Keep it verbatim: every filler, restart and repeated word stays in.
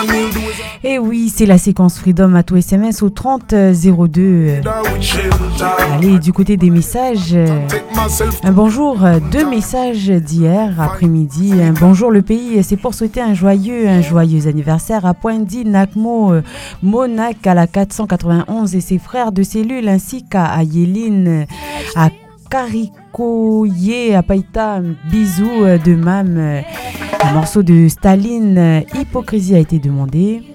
Et oui, c'est la séquence Freedom à tout S M S au trente zéro deux. Allez, du côté des messages, un bonjour, deux messages d'hier après-midi. Un bonjour le pays, c'est pour souhaiter un joyeux, un joyeux anniversaire à Poindi Nakmo Monak à la quatre cent quatre-vingt-onze et ses frères de cellule ainsi qu'à Yéline, à Karikoye, à Païta, bisous de Mam. Un morceau de Staline, Hypocrisie a été demandé.